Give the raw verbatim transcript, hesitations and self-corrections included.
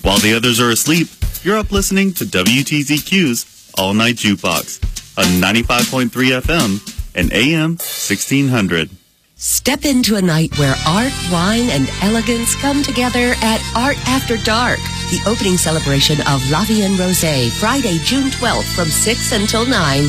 While the others are asleep, you're up listening to W T Z Q's All Night Jukebox on ninety-five point three F M and A M sixteen hundred. Step into a night where art, wine, and elegance come together at Art After Dark, the opening celebration of La Vie en Rosé, Friday, June twelfth from six until nine